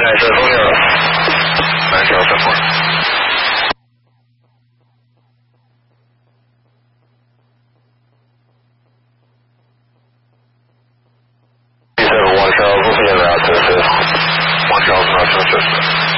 right, so hold on. 9 Charles 10-4. Charles, we'll be en route to assist. 1 Charles, not to assist.